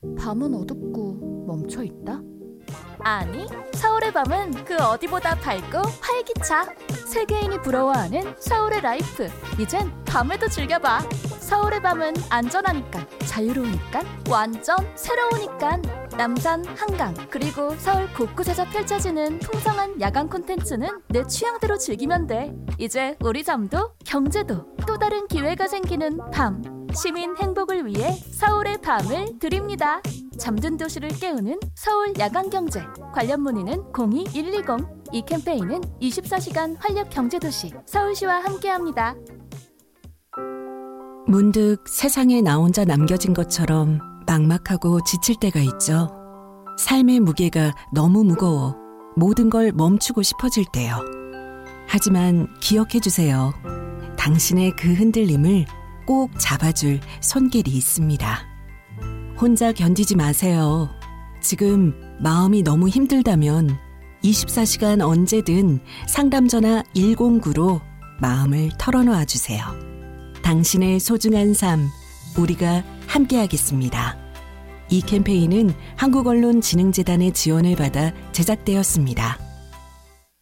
밤은 어둡고 멈춰있다? 아니, 서울의 밤은 그 어디보다 밝고 활기차. 세계인이 부러워하는 서울의 라이프. 이젠 밤에도 즐겨봐. 서울의 밤은 안전하니까, 자유로우니까, 완전 새로우니까. 남산, 한강, 그리고 서울 곳곳에서 펼쳐지는 풍성한 야간 콘텐츠는 내 취향대로 즐기면 돼. 이제 우리 잠도 경제도 또 다른 기회가 생기는 밤. 시민 행복을 위해 서울의 밤을 드립니다. 잠든 도시를 깨우는 서울 야간경제. 관련 문의는 02-120. 이 캠페인은 24시간 활력경제도시 서울시와 함께합니다. 문득 세상에 나 혼자 남겨진 것처럼 막막하고 지칠 때가 있죠. 삶의 무게가 너무 무거워 모든 걸 멈추고 싶어질 때요. 하지만 기억해 주세요. 당신의 그 흔들림을 꼭 잡아줄 손길이 있습니다. 혼자 견디지 마세요. 지금 마음이 너무 힘들다면 24시간 언제든 상담전화 109로 마음을 털어놓아 주세요. 당신의 소중한 삶, 우리가 함께하겠습니다. 이 캠페인은 한국언론진흥재단의 지원을 받아 제작되었습니다.